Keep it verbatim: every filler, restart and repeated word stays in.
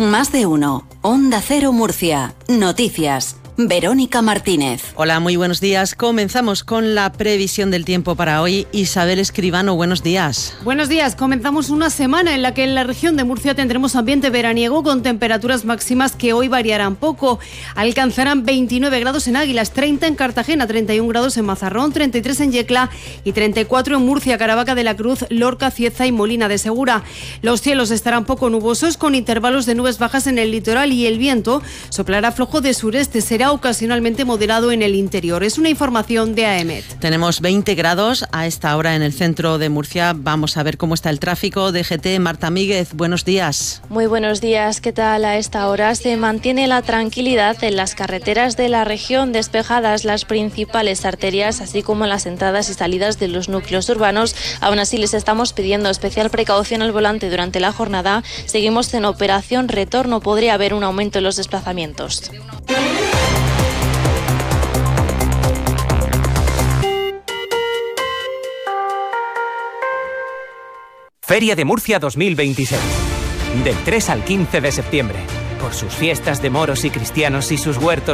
Más de uno. Onda Cero Murcia. Noticias. Verónica Martínez. Hola, muy buenos días. Comenzamos con la previsión del tiempo para hoy. Isabel Escribano, buenos días. Buenos días. Comenzamos una semana en la que en la región de Murcia tendremos ambiente veraniego con temperaturas máximas que hoy variarán poco. Alcanzarán veintinueve grados en Águilas, treinta en Cartagena, treinta y un grados en Mazarrón, treinta y tres en Yecla y treinta y cuatro en Murcia, Caravaca de la Cruz, Lorca, Cieza y Molina de Segura. Los cielos estarán poco nubosos con intervalos de nubes bajas en el litoral y el viento soplará flojo de sureste. Será ocasionalmente moderado en el interior. Es una información de A E M E T. Tenemos veinte grados a esta hora en el centro de Murcia. Vamos a ver cómo está el tráfico. D G T, Marta Míguez, buenos días. Muy buenos días. ¿Qué tal? A esta hora se mantiene la tranquilidad en las carreteras de la región, despejadas las principales arterias, así como las entradas y salidas de los núcleos urbanos. Aún así, les estamos pidiendo especial precaución al volante durante la jornada. Seguimos en operación retorno. Podría haber un aumento en los desplazamientos. Feria de Murcia dos mil veintiséis. Del tres al quince de septiembre. Por sus fiestas de moros y cristianos y sus huertos